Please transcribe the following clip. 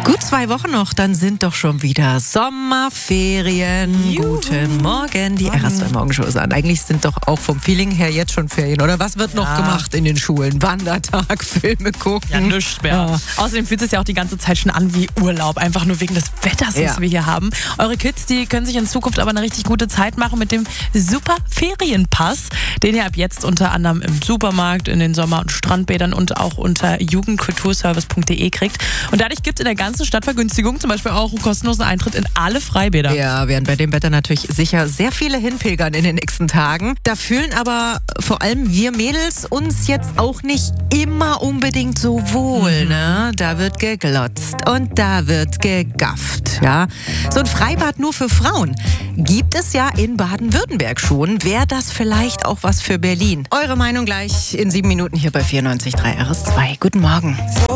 Gut 2 Wochen noch, dann sind doch schon wieder Sommerferien. Juhu. Guten Morgen, die RS2 Morgenshow ist an. Eigentlich sind doch auch vom Feeling her jetzt schon Ferien, oder? Was wird noch gemacht in den Schulen? Wandertag, Filme gucken? Ja, nichts mehr. Ja. Außerdem fühlt es sich ja auch die ganze Zeit schon an wie Urlaub, einfach nur wegen des Wetters, das wir hier haben. Eure Kids, die können sich in Zukunft aber eine richtig gute Zeit machen mit dem Super Ferienpass, den ihr ab jetzt unter anderem im Supermarkt, in den Sommer- und Strandbädern und auch unter jugendkulturservice.de kriegt. Und dadurch gibt es in der ganzen Stadt Vergünstigungen, zum Beispiel auch einen kostenlosen Eintritt in alle Freibäder. Ja, werden bei dem Wetter natürlich sicher sehr viele hinpilgern in den nächsten Tagen. Da fühlen aber vor allem wir Mädels uns jetzt auch nicht immer unbedingt so wohl, ne? Da wird geglotzt und da wird gegafft, ja. So ein Freibad nur für Frauen gibt es ja in Baden-Württemberg schon. Wäre das vielleicht auch was für Berlin? Eure Meinung gleich in 7 Minuten hier bei 94.3 RS2. Guten Morgen.